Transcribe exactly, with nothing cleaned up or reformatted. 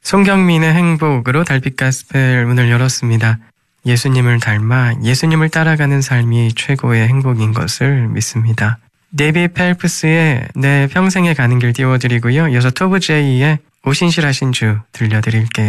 송경민의 행복으로 달빛 가스펠 문을 열었습니다. 예수님을 닮아 예수님을 따라가는 삶이 최고의 행복인 것을 믿습니다. 데이비 펠프스의 내 평생에 가는 길 띄워드리고요. 이어서 토브 제이의 오신실하신 주 들려드릴게요.